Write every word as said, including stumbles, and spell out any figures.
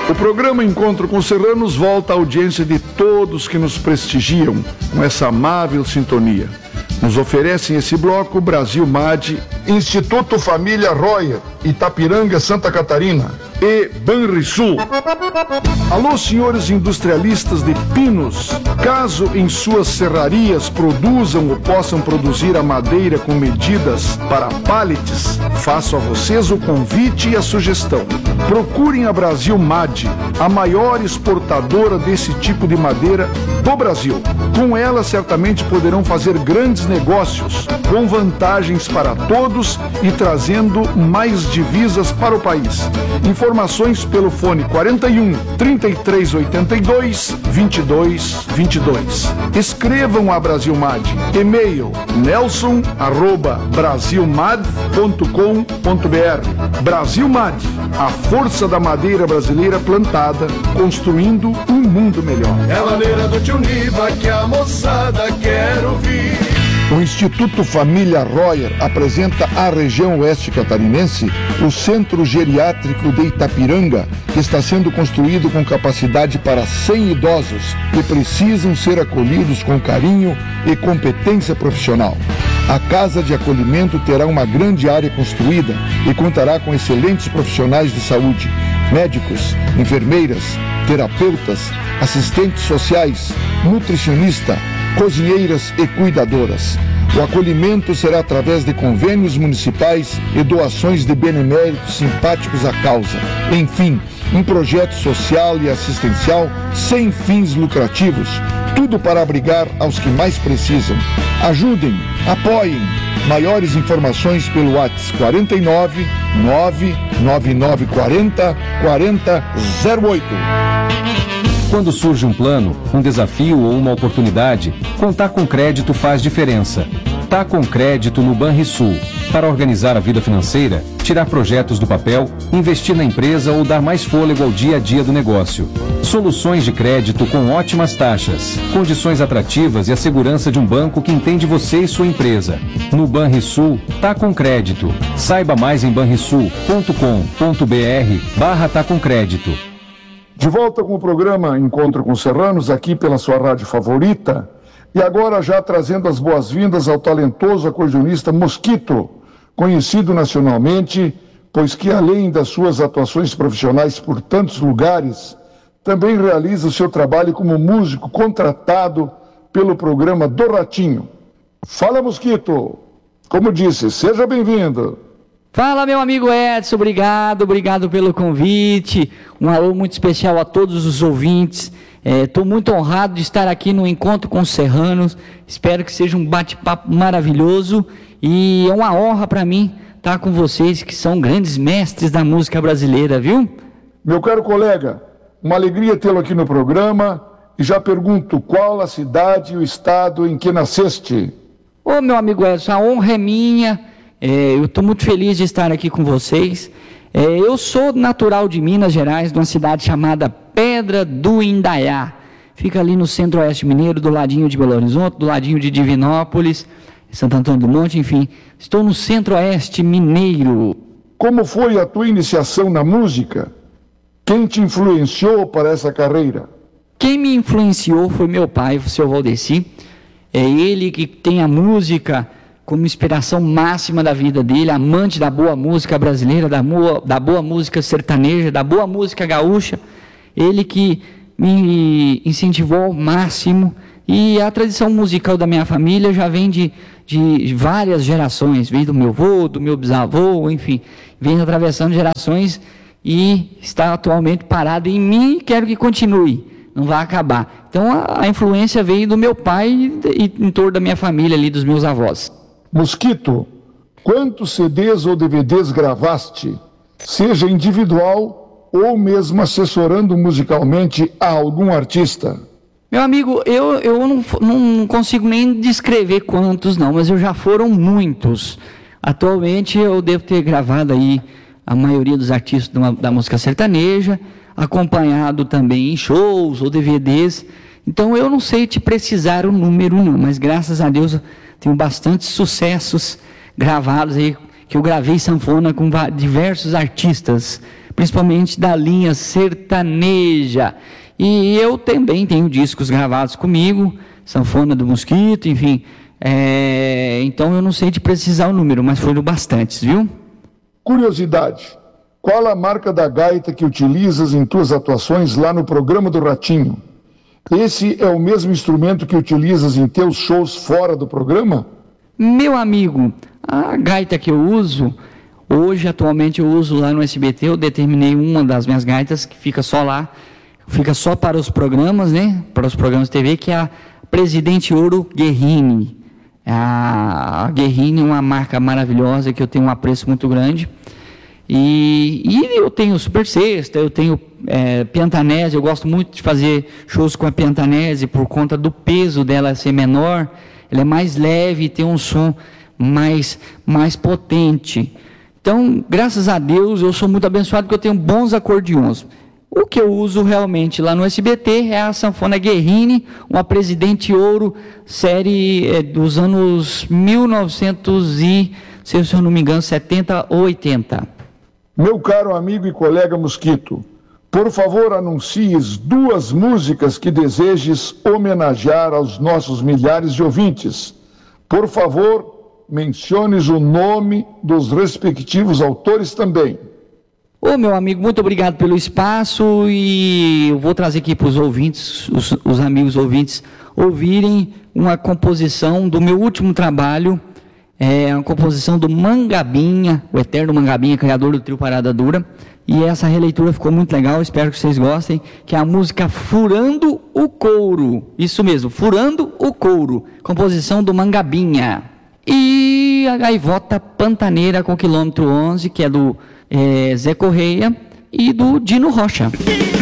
O programa Encontro com Serranos volta à audiência de todos que nos prestigiam com essa amável sintonia. Nos oferecem esse bloco Brasil M A D, Instituto Família Royer, Itapiranga, Santa Catarina e Banrisul. Alô, senhores industrialistas de Pinos, caso em suas serrarias produzam ou possam produzir a madeira com medidas para pallets, faço a vocês o convite e a sugestão. Procurem a Brasil M A D, a maior exportadora desse tipo de madeira do Brasil. Com ela, certamente poderão fazer grandes negócios, com vantagens para todos e trazendo mais divisas para o país. Informações pelo fone quarenta e um, trinta e três oitenta e dois, vinte e dois vinte e dois. Escrevam a Brasil M A D. E-mail nelson arroba brasilmad ponto com ponto br. Brasil M A D, a força da madeira brasileira plantada, construindo um mundo melhor. É a maneira do tio Niva que a moçada quer ouvir. O Instituto Família Royer apresenta à região oeste catarinense o Centro Geriátrico de Itapiranga, que está sendo construído com capacidade para cem idosos que precisam ser acolhidos com carinho e competência profissional. A Casa de Acolhimento terá uma grande área construída e contará com excelentes profissionais de saúde, médicos, enfermeiras, terapeutas, assistentes sociais, nutricionista, cozinheiras e cuidadoras. O acolhimento será através de convênios municipais e doações de beneméritos simpáticos à causa. Enfim, um projeto social e assistencial sem fins lucrativos, tudo para abrigar aos que mais precisam. Ajudem, apoiem. Maiores informações pelo WhatsApp quarenta e nove, nove nove nove quarenta, quarenta zero oito. Quando surge um plano, um desafio ou uma oportunidade, contar com crédito faz diferença. Tá com crédito no Banrisul. Para organizar a vida financeira, tirar projetos do papel, investir na empresa ou dar mais fôlego ao dia a dia do negócio. Soluções de crédito com ótimas taxas, condições atrativas e a segurança de um banco que entende você e sua empresa. No Banrisul, tá com crédito. Saiba mais em banrisul ponto com ponto br barra tá com crédito. De volta com o programa Encontro com Serranos, aqui pela sua rádio favorita, e agora já trazendo as boas-vindas ao talentoso acordeonista Mosquito, conhecido nacionalmente, pois que além das suas atuações profissionais por tantos lugares, também realiza o seu trabalho como músico contratado pelo programa do Ratinho. Fala, Mosquito! Como disse, seja bem-vindo! Fala, meu amigo Edson, obrigado, obrigado pelo convite, um alô muito especial a todos os ouvintes, estou é, muito honrado de estar aqui no Encontro com os Serranos, espero que seja um bate-papo maravilhoso e é uma honra para mim estar com vocês que são grandes mestres da música brasileira, viu? Meu caro colega, uma alegria tê-lo aqui no programa e já pergunto qual a cidade e o estado em que nasceste? Ô, meu amigo Edson, a honra é minha. É, eu estou muito feliz de estar aqui com vocês. É, eu sou natural de Minas Gerais, de uma cidade chamada Pedra do Indaiá. Fica ali no centro-oeste mineiro, do ladinho de Belo Horizonte, do ladinho de Divinópolis, Santo Antônio do Monte, enfim. Estou no centro-oeste mineiro. Como foi a tua iniciação na música? Quem te influenciou para essa carreira? Quem me influenciou foi meu pai, o seu Valdeci. É ele que tem a música como inspiração máxima da vida dele, amante da boa música brasileira, da boa, da boa música sertaneja, da boa música gaúcha, ele que me incentivou ao máximo, e a tradição musical da minha família já vem de, de várias gerações, vem do meu avô, do meu bisavô, enfim, vem atravessando gerações e está atualmente parado em mim e quero que continue, não vai acabar. Então a, a influência veio do meu pai e, e em torno da minha família ali, dos meus avós. Mosquito, quantos C Ds ou D V Ds gravaste, seja individual ou mesmo assessorando musicalmente a algum artista? Meu amigo, eu, eu não, não consigo nem descrever quantos não, mas eu já foram muitos. Atualmente eu devo ter gravado aí a maioria dos artistas da, da música sertaneja, acompanhado também em shows ou D V Ds. Então eu não sei te precisar o número não, mas graças a Deus tenho bastantes sucessos gravados aí, que eu gravei sanfona com diversos artistas, principalmente da linha sertaneja. E eu também tenho discos gravados comigo, sanfona do Mosquito, enfim. É, então eu não sei de precisar o número, mas foram bastantes, viu? Curiosidade, qual a marca da gaita que utilizas em tuas atuações lá no programa do Ratinho? Esse é o mesmo instrumento que utilizas em teus shows fora do programa? Meu amigo, a gaita que eu uso, hoje atualmente eu uso lá no S B T, eu determinei uma das minhas gaitas que fica só lá, fica só para os programas, né? Para os programas de T V, que é a Presidente Ouro Guerrini. A Guerrini é uma marca maravilhosa que eu tenho um apreço muito grande. E, e eu tenho Super Sexta, eu tenho é, Piantanese, eu gosto muito de fazer shows com a Piantanese por conta do peso dela ser menor. Ela é mais leve e tem um som mais, mais potente. Então, graças a Deus, eu sou muito abençoado porque eu tenho bons acordeons. O que eu uso realmente lá no S B T é a sanfona Guerrini, uma Presidente Ouro, série é, dos anos mil e novecentos e, se eu não me engano, setenta ou oitenta. Meu caro amigo e colega Mosquito, por favor anuncies duas músicas que desejes homenagear aos nossos milhares de ouvintes. Por favor, menciones o nome dos respectivos autores também. Ô meu amigo, muito obrigado pelo espaço e eu vou trazer aqui para os ouvintes, os, os amigos ouvintes, ouvirem uma composição do meu último trabalho, é uma composição do Mangabinha, o eterno Mangabinha, criador do trio Parada Dura, e essa releitura ficou muito legal, espero que vocês gostem, que é a música Furando o Couro, isso mesmo, Furando o Couro, composição do Mangabinha. E a Gaivota Pantaneira com quilômetro onze, que é do É, Zé Correia e do Dino Rocha.